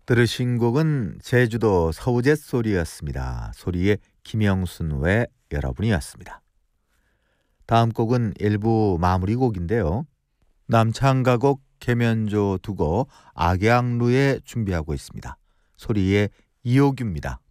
들으신 곡은 제주도 서우젯 소리였습니다. 소리의 김영순 외 여러분이었습니다. 다음 곡은 1부 마무리 곡인데요. 남창가곡 계면조 두고 악양루에 준비하고 있습니다. 소리의 이호규입니다.